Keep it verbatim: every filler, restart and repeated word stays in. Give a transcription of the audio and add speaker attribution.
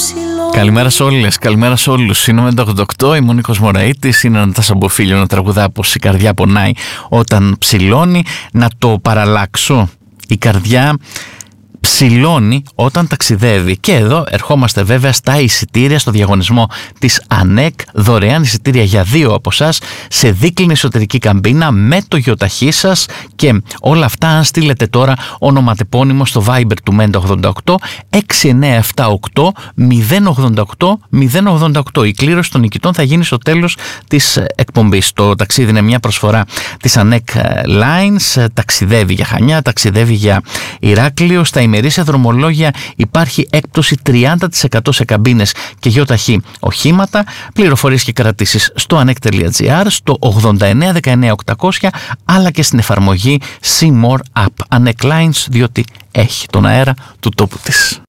Speaker 1: Καλημέρα σε όλες, καλημέρα σε όλους. Είναι ο ενενήντα ογδόντα οκτώ, είμαι ο Νίκος Μωραΐτης. Είναι ένα τασαμποφίλιο να τραγουδά πως η καρδιά πονάει όταν ψηλώνει. Να το παραλλάξω. Η καρδιά ψηλώνει όταν ταξιδεύει. Και εδώ ερχόμαστε βέβαια στα εισιτήρια, στο διαγωνισμό της ΑΝΕΚ. Δωρεάν εισιτήρια για δύο από εσάς σε δίκλινη εσωτερική καμπίνα με το γιοταχή σας. Και όλα αυτά αν στείλετε τώρα ονοματεπώνυμο στο Viber του ενενήντα ογδόντα οκτώ έξι εννιά επτά οκτώ μηδέν ογδόντα οκτώ μηδέν ογδόντα οκτώ. Η κλήρωση των νικητών θα γίνει στο τέλος της εκπομπής. Το ταξίδι είναι μια προσφορά της ΑΝΕΚ Lines. Ταξιδεύει για Χανιά, ταξιδεύει για Ηράκλειο. Στα ημερήσια δρομολόγια υπάρχει έκπτωση τριάντα τοις εκατό σε καμπίνες και γιοταχή οχήματα. Πληροφορίες και κρατήσεις στο anek τελεία gr, στο ογδόντα εννιά δεκαεννιά οκτακόσια, αλλά και στην εφαρμογή See More App. ANEK Lines, διότι έχει τον αέρα του τόπου της.